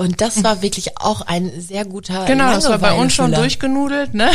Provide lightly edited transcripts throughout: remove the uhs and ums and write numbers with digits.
Und das war wirklich auch ein sehr guter Genau, das war bei uns schon Langeweilefüller. durchgenudelt, ne?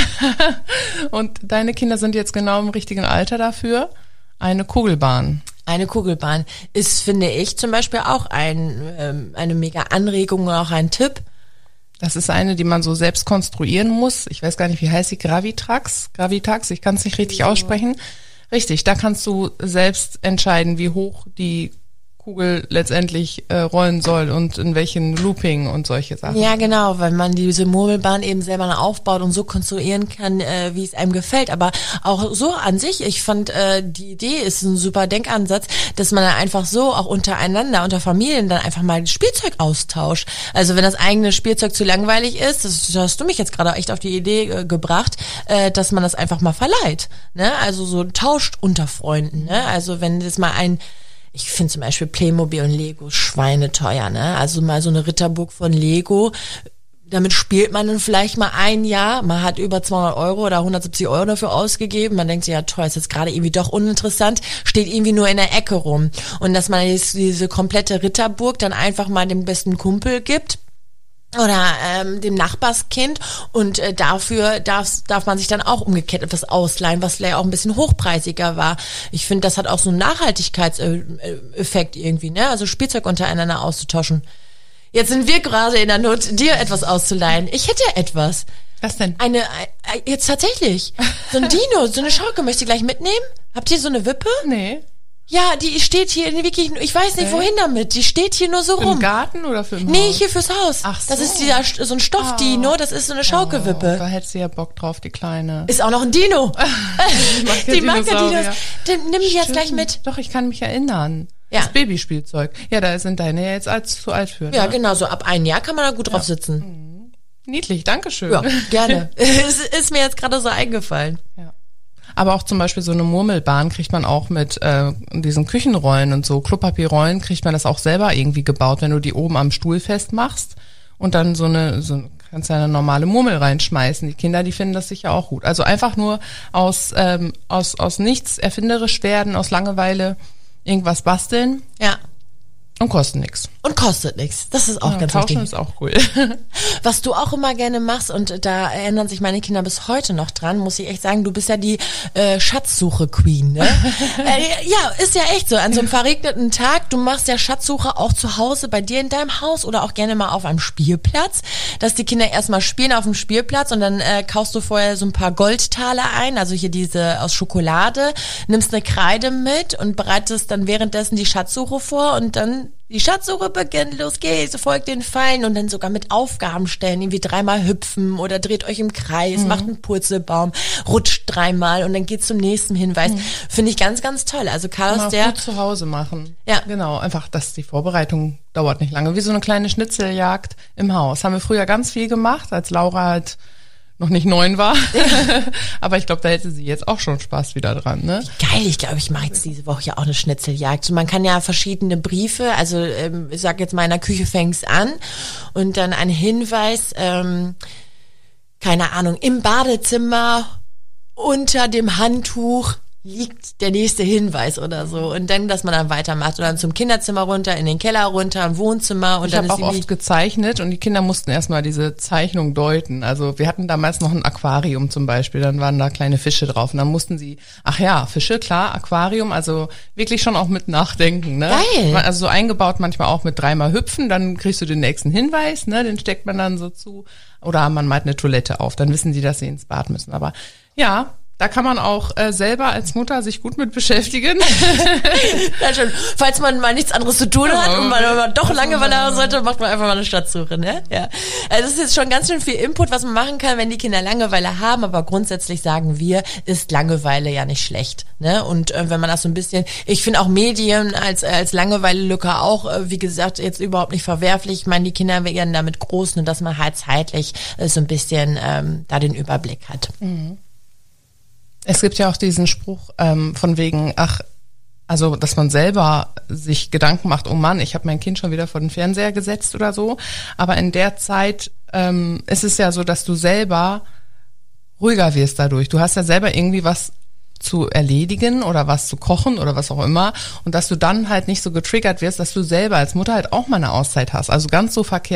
Und deine Kinder sind jetzt genau im richtigen Alter dafür. Eine Kugelbahn. Eine Kugelbahn ist, finde ich, zum Beispiel auch eine mega Anregung und auch ein Tipp. Das ist eine, die man so selbst konstruieren muss. Ich weiß gar nicht, wie heißt sie? Gravitax, ich kann es nicht richtig aussprechen. Richtig, da kannst du selbst entscheiden, wie hoch die Kugel letztendlich rollen soll und in welchen Looping und solche Sachen. Ja, genau, weil man diese Murmelbahn eben selber aufbaut und so konstruieren kann, wie es einem gefällt. Aber auch so an sich, ich fand, die Idee ist ein super Denkansatz, dass man dann einfach so auch untereinander, unter Familien dann einfach mal Spielzeug austauscht. Also wenn das eigene Spielzeug zu langweilig ist, das hast du mich jetzt gerade echt auf die Idee gebracht, dass man das einfach mal verleiht. Ne? Also so tauscht unter Freunden. Ne? Also wenn das mal ich finde zum Beispiel Playmobil und Lego schweineteuer, ne? Also mal so eine Ritterburg von Lego, damit spielt man dann vielleicht mal ein Jahr, man hat über 200 € oder 170 € dafür ausgegeben, man denkt sich, ja toll, ist jetzt gerade irgendwie doch uninteressant, steht irgendwie nur in der Ecke rum. Und dass man jetzt diese komplette Ritterburg dann einfach mal dem besten Kumpel gibt, oder dem Nachbarskind und dafür darf man sich dann auch umgekehrt etwas ausleihen, was vielleicht auch ein bisschen hochpreisiger war. Ich finde, das hat auch so einen Nachhaltigkeitseffekt irgendwie, ne? Also Spielzeug untereinander auszutauschen. Jetzt sind wir gerade in der Not, dir etwas auszuleihen. Ich hätte etwas. Was denn? Jetzt tatsächlich. So ein Dino, so eine Schaukel, möchtest du gleich mitnehmen? Habt ihr so eine Wippe? Nee. Ja, die steht hier wirklich, ich weiß nicht wohin damit, die steht hier nur so rum. Im Garten oder für ein Haus? Nee, hier fürs Haus. Ach so. Das ist so ein Stoffdino, das ist so eine Schaukelwippe. Da hättest du ja Bock drauf, die Kleine. Ist auch noch ein Dino. Die mag ja Dinosaurier. Dinos. Nimm die jetzt gleich mit. Doch, ich kann mich erinnern. Ja. Das Babyspielzeug. Ja, da sind deine ja jetzt zu alt für. Ne? Ja, genau, so ab 1 Jahr kann man da gut drauf sitzen. Niedlich, dankeschön. Ja, gerne. ist mir jetzt gerade so eingefallen. Ja. Aber auch zum Beispiel so eine Murmelbahn kriegt man auch mit diesen Küchenrollen und so Klopapierrollen kriegt man das auch selber irgendwie gebaut, wenn du die oben am Stuhl festmachst und dann kannst du eine normale Murmel reinschmeißen. Die Kinder, die finden das sicher auch gut. Also einfach nur aus nichts erfinderisch werden, aus Langeweile irgendwas basteln. Ja. Und kostet nichts. Und kostet nichts. Das ist auch ganz Tauschen wichtig. ist auch cool. Was du auch immer gerne machst, und da erinnern sich meine Kinder bis heute noch dran, muss ich echt sagen, du bist ja die Schatzsuche-Queen, ne? Ja, ist ja echt so. An so einem verregneten Tag, du machst ja Schatzsuche auch zu Hause bei dir in deinem Haus oder auch gerne mal auf einem Spielplatz, dass die Kinder erstmal spielen auf dem Spielplatz und dann kaufst du vorher so ein paar Goldtaler ein, also hier diese aus Schokolade, nimmst eine Kreide mit und bereitest dann währenddessen die Schatzsuche vor und dann die Schatzsuche beginnt, los geht's, folgt den Fallen und dann sogar mit Aufgaben stellen, irgendwie 3-mal hüpfen oder dreht euch im Kreis, macht einen Purzelbaum, rutscht 3-mal und dann geht's zum nächsten Hinweis. Finde ich ganz, ganz toll. Also Carlos, Mal der gut zu Hause machen. Ja. Genau, einfach, dass die Vorbereitung dauert nicht lange. Wie so eine kleine Schnitzeljagd im Haus. Haben wir früher ganz viel gemacht, als Laura halt noch nicht 9 war. Aber ich glaube, da hätte sie jetzt auch schon Spaß wieder dran, ne? geil, ich glaube, ich mache jetzt diese Woche ja auch eine Schnitzeljagd. So, man kann ja verschiedene Briefe, also ich sag jetzt mal, in der Küche fängt's an und dann ein Hinweis, keine Ahnung, im Badezimmer unter dem Handtuch liegt der nächste Hinweis oder so und dann, dass man dann weitermacht oder dann zum Kinderzimmer runter, in den Keller runter, im Wohnzimmer und ich dann habe auch ist oft gezeichnet und die Kinder mussten erstmal diese Zeichnung deuten. Also wir hatten damals noch ein Aquarium zum Beispiel, dann waren da kleine Fische drauf und dann mussten sie, ach ja, Fische, klar, Aquarium, also wirklich schon auch mit nachdenken, ne? Geil. Also so eingebaut manchmal auch mit 3-mal hüpfen, dann kriegst du den nächsten Hinweis, ne? Den steckt man dann so zu oder man malt eine Toilette auf, dann wissen die, dass sie ins Bad müssen. Aber ja, da kann man auch selber als Mutter sich gut mit beschäftigen. Ja, schon. Falls man mal nichts anderes zu tun hat und man doch Langeweile haben sollte, macht man einfach mal eine Schatzsuche, ne? Ja. Also das ist jetzt schon ganz schön viel Input, was man machen kann, wenn die Kinder Langeweile haben, aber grundsätzlich sagen wir, ist Langeweile ja nicht schlecht, ne? Und wenn man das so ein bisschen, ich finde auch Medien als Langeweile-Lücke auch, wie gesagt, jetzt überhaupt nicht verwerflich. Ich meine, die Kinder werden damit groß, nur dass man halt zeitlich so ein bisschen da den Überblick hat. Mhm. Es gibt ja auch diesen Spruch von wegen, also dass man selber sich Gedanken macht, oh Mann, ich habe mein Kind schon wieder vor den Fernseher gesetzt oder so. Aber in der Zeit ist es ja so, dass du selber ruhiger wirst dadurch. Du hast ja selber irgendwie was zu erledigen oder was zu kochen oder was auch immer und dass du dann halt nicht so getriggert wirst, dass du selber als Mutter halt auch mal eine Auszeit hast. Also ganz so verkehrt